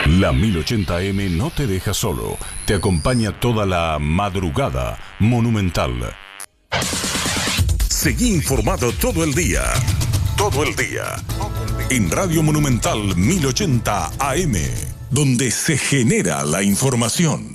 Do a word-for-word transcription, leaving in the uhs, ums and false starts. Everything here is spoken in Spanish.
La mil ochenta eme no te deja solo, te acompaña toda la madrugada monumental. Seguí informado todo el día, todo el día, en Radio Monumental mil ochenta A M, donde se genera la información.